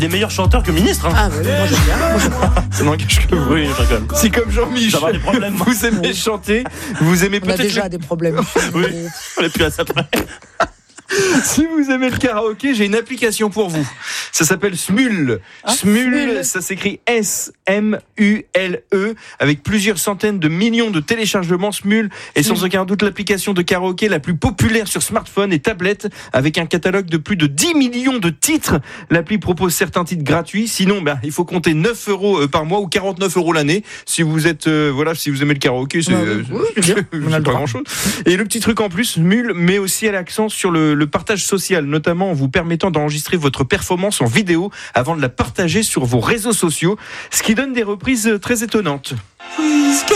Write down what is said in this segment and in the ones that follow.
Des meilleurs chanteurs que ministres. Hein. Ah, moi j'aime bien. Ça n'engage que vous. Oui, je rigole. Si comme Jean-Mich, J'avais des problèmes. vous aimez chanter, vous aimez On a peut-être déjà des problèmes. Oui, on est plus à ça près. Si vous aimez le karaoké, j'ai une application pour vous. Ça s'appelle Smule. Smule, ça s'écrit S-M-U-L-E, avec plusieurs centaines de millions de téléchargements. Smule est sans aucun doute l'application de karaoké la plus populaire sur smartphone et tablette, avec un catalogue de plus de 10 millions de titres. L'appli propose certains titres gratuits. Sinon, il faut compter 9 € par mois ou 49 € l'année. Si vous êtes, si vous aimez le karaoké, c'est pas grand chose. Et le petit truc en plus, Smule met aussi l'accent sur le partage social, notamment en vous permettant d'enregistrer votre performance en vidéo avant de la partager sur vos réseaux sociaux, ce qui donne des reprises très étonnantes. C'est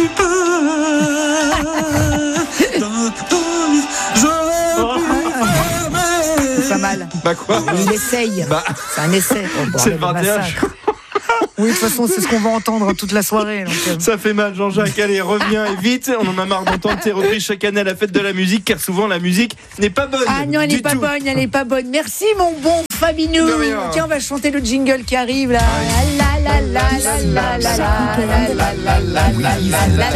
pas mal. Quoi ? Il essaye. C'est un essai. C'est le 21. Oui, de toute façon, c'est ce qu'on va entendre toute la soirée. Donc... Ça fait mal, Jean-Jacques. Allez, reviens et vite. On en a marre d'entendre tes reprises chaque année à la fête de la musique, car souvent la musique n'est pas bonne. Ah non, elle n'est pas bonne, elle n'est pas bonne. Merci, mon bon Fabinou. Tiens, on va chanter le jingle qui arrive là. La la la la la la la la la la.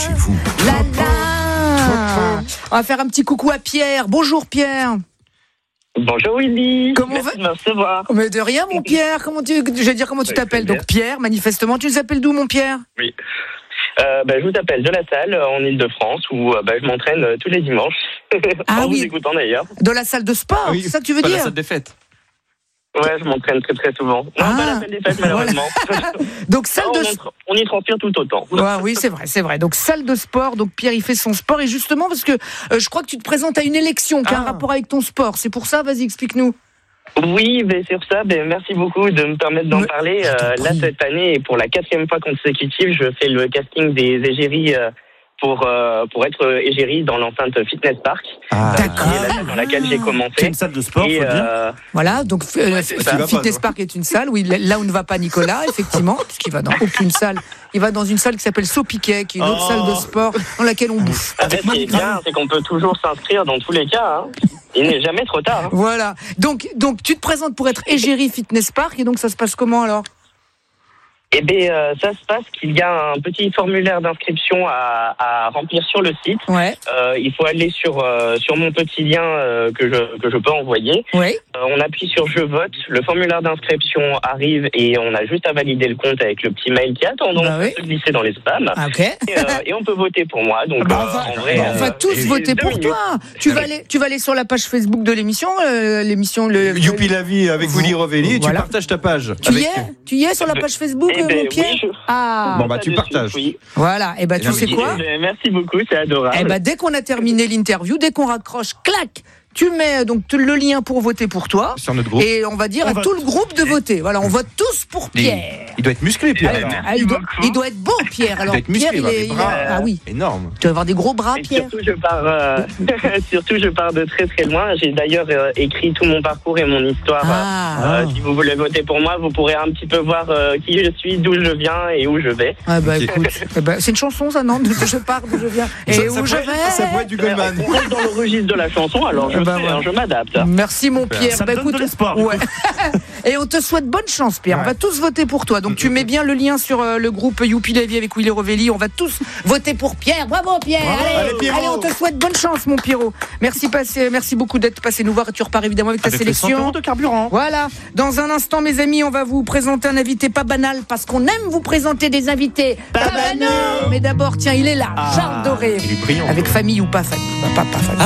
On va faire un petit coucou à Pierre. Bonjour Pierre. Bonjour Willy. Comment merci de me recevoir. Mais de rien mon Pierre. Comment tu t'appelles donc Pierre, manifestement. Tu nous appelles d'où mon Pierre? Oui. Je vous appelle de la salle en Ile-de-France où je m'entraîne tous les dimanches. En vous écoutant d'ailleurs. De la salle de sport, c'est ça que tu veux dire? La salle des fêtes. Ouais, je m'entraîne très très souvent. Non, pas la salle des fêtes malheureusement. Donc salle on y transpire tout autant. Oui, c'est vrai. Donc salle de sport, donc Pierre il fait son sport et justement parce que je crois que tu te présentes à une élection qui a un rapport avec ton sport. C'est pour ça, vas-y explique-nous. Oui, sur ça, merci beaucoup de me permettre d'en parler. Là cette année, et pour la 4e fois consécutive, je fais le casting des égéries pour être égérie dans l'enceinte Fitness Park. D'accord. Dans laquelle j'ai commencé. C'est une salle de sport, faut dire. Voilà, donc Fitness Park est une salle là où ne va pas Nicolas, effectivement, puisqu'il va dans aucune salle. Il va dans une salle qui s'appelle Sopiquet, qui est une autre salle de sport dans laquelle on bouffe. Ce qui est bien, c'est qu'on peut toujours s'inscrire dans tous les cas. Hein. Il n'est jamais trop tard. Hein. Voilà. Donc tu te présentes pour être égérie Fitness Park et donc ça se passe comment alors ? Ça se passe qu'il y a un petit formulaire d'inscription à remplir sur le site. Ouais. Il faut aller sur mon petit lien que je peux envoyer. Ouais. On appuie sur je vote, le formulaire d'inscription arrive et on a juste à valider le compte avec le petit mail qui attend donc de se glisser dans les spams. Okay. Et on peut voter pour moi. Donc en vrai, on va tous voter pour toi. Tu vas aller sur la page Facebook de l'émission Youpi la vie avec Willy Rovelli et tu partages ta page. Tu y es sur la page Facebook mon Pierre? Oui, tu partages. Oui. Voilà, tu sais quoi? Merci beaucoup, c'est adorable. Dès qu'on a terminé l'interview, dès qu'on raccroche, clac, tu mets donc le lien pour voter pour toi. Sur notre groupe. Et on va dire à tout le groupe de voter. Voilà, on vote tous pour Pierre. Il doit être musclé, Pierre. Il doit être beau, Pierre. Alors, il doit être musclé, Pierre, des bras énorme. Tu vas avoir des gros bras, Pierre. Surtout, je pars de très très loin. J'ai d'ailleurs écrit tout mon parcours et mon histoire. Si vous voulez voter pour moi, vous pourrez un petit peu voir qui je suis, d'où je viens et où je vais. Écoute, c'est une chanson, ça, non? Je pars, d'où je viens et où je vais. Ça pourrait être du Goldman. On reste dans le registre de la chanson, alors je m'adapte. Merci mon Pierre. Ça me donne de l'espoir. Ouais. Et on te souhaite bonne chance, Pierre. On va tous voter pour toi. Donc tu mets bien le lien sur le groupe Youpi la vie avec Willy Rovelli. On va tous voter pour Pierre. Bravo Pierre. Allez, on te souhaite bonne chance mon Pierrot. Merci beaucoup d'être passé nous voir et tu repars évidemment avec ta sélection. 100 € de carburant. Voilà. Dans un instant mes amis, on va vous présenter un invité pas banal parce qu'on aime vous présenter des invités pas banaux. Mais d'abord, tiens, il est là. Charles Doré. Il est brillant. Avec famille ou pas famille. Pas famille.